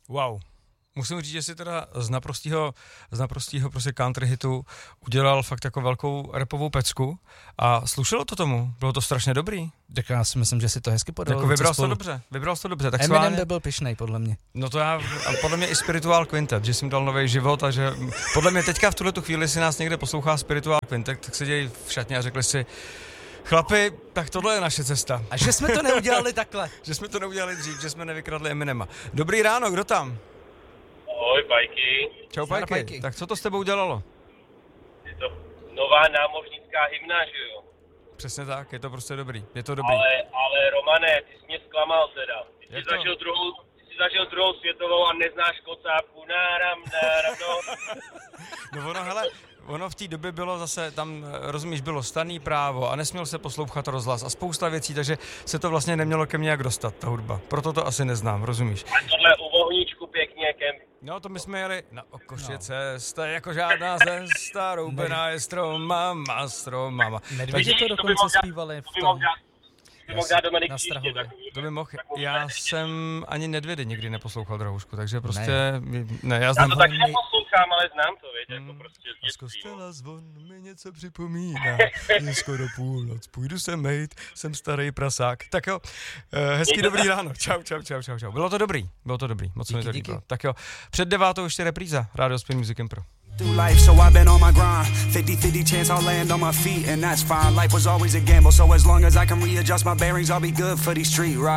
Wow. Musím říct, že si teda z naprostýho prostě country hitu udělal fakt jako velkou rapovou pecku a slušelo to tomu, bylo to strašně dobrý. Tak já si myslím, že si to hezky podal. Jako vybral jsi to dobře. Tak Eminem by byl pyšnej, podle mě. No to a podle mě i Spiritual Quintet, že jsem dal nový život a že podle mě teďka v tuhletu chvíli si nás někde poslouchá Spiritual Quintet, tak sedějí v šatně a řekli si, chlapi, tak tohle je naše cesta. A že jsme to neudělali takhle. Že jsme to neudělali dřív, že jsme nevykradli Eminema. Dobrý ráno, kdo tam? Ahoj, Pajky. Čau, Pajky. Tak co to s tebou dělalo? Je to nová námořnická hymna, že jo? Přesně tak, je to prostě dobrý, Ale Romane, ty jsi mě zklamal teda. Ty jsi zažil druhou světovou a neznáš kocápku, náram, no. No ono v té době bylo zase, tam, rozumíš, bylo stanný právo a nesměl se poslouchat rozhlas a spousta věcí, takže se to vlastně nemělo ke mně jak dostat, ta hudba. Proto to asi neznám, rozumíš? A tohle u Vohníčku pěkně No to my jsme jeli na Okoš je cesta, jako žádná cesta, roubená je stromama. Medvědi to dokonce zpívali v tom. To mohl dát Dominik na příště. To by mohl. Já jsem ani Nedvědy nikdy neposlouchal, Drahoušku, takže prostě, ne já znám. Já to taky neposlouchám, ale znám to, víš, jako prostě z kostela zvon mi něco připomíná, je skoro půlnoc, půjdu se mejt, jsem starý prasák. Tak jo, hezký dobrý ráno, čau. Bylo to dobrý, moc mi to líbilo. Tak jo, před 9:00 ještě repríza, Radio Spin Music Impro. Through life, so I've been on my grind. 50-50 chance I'll land on my feet, and that's fine. Life was always a gamble, so as long as I can readjust my bearings, I'll be good for these street rides.